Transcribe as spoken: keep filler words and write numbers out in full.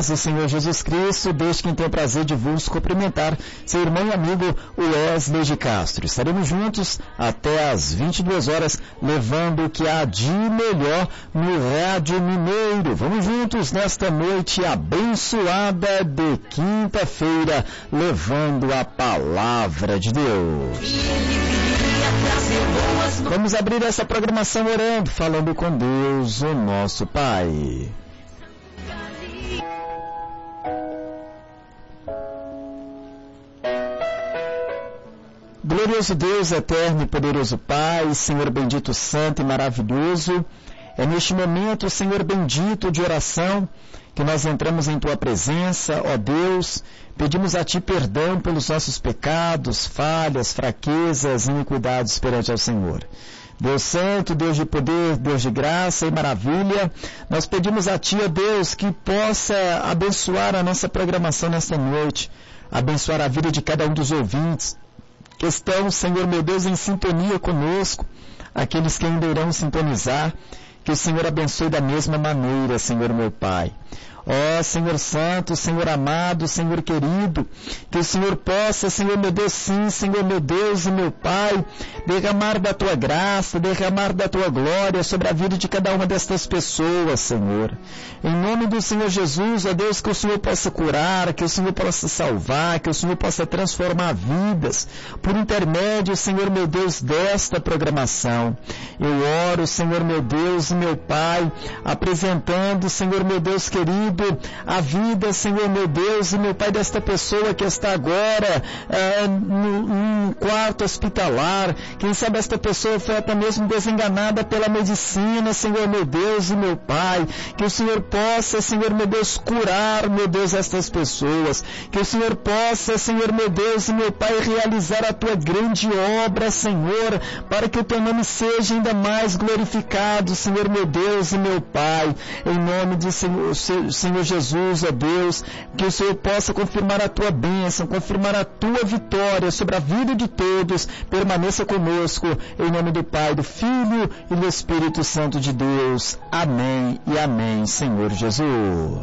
paz do Senhor Jesus Cristo, desde quem tem o prazer de vos cumprimentar, seu irmão e amigo Wesley de Castro. Estaremos juntos até às vinte e duas horas, levando o que há de melhor no Rádio Mineiro. Vamos juntos nesta noite abençoada de quinta-feira, levando a palavra de Deus. Vamos abrir essa programação orando, falando com Deus, o nosso Pai. Glorioso Deus, eterno e poderoso Pai, Senhor bendito, santo e maravilhoso, é neste momento, Senhor bendito de oração, que nós entramos em Tua presença, ó Deus, pedimos a Ti perdão pelos nossos pecados, falhas, fraquezas, iniquidades perante ao Senhor. Deus Santo, Deus de poder, Deus de graça e maravilha, nós pedimos a Ti, ó Deus, que possa abençoar a nossa programação nesta noite, abençoar a vida de cada um dos ouvintes, que estão, Senhor meu Deus, em sintonia conosco, aqueles que ainda irão sintonizar, que o Senhor abençoe da mesma maneira, Senhor meu Pai. Ó Senhor Santo, Senhor amado, Senhor querido, que o Senhor possa, Senhor meu Deus, sim, Senhor meu Deus e meu Pai, derramar da Tua graça, derramar da Tua glória sobre a vida de cada uma destas pessoas, Senhor. Em nome do Senhor Jesus, ó Deus, que o Senhor possa curar, que o Senhor possa salvar, que o Senhor possa transformar vidas, por intermédio, Senhor meu Deus, desta programação. Eu oro, Senhor meu Deus e meu Pai, apresentando, Senhor meu Deus querido, a vida, Senhor meu Deus e meu Pai, desta pessoa que está agora é, num quarto hospitalar. Quem sabe esta pessoa foi até mesmo desenganada pela medicina, Senhor meu Deus e meu Pai. Que o Senhor possa, Senhor meu Deus, curar, meu Deus, estas pessoas. Que o Senhor possa, Senhor meu Deus e meu Pai, realizar a Tua grande obra, Senhor, para que o Teu nome seja ainda mais glorificado, Senhor meu Deus e meu Pai. Em nome de Senhor, Senhor Jesus, ó Deus, que o Senhor possa confirmar a Tua bênção, confirmar a Tua vitória sobre a vida de todos. Permaneça conosco, em nome do Pai, do Filho e do Espírito Santo de Deus. Amém e amém, Senhor Jesus.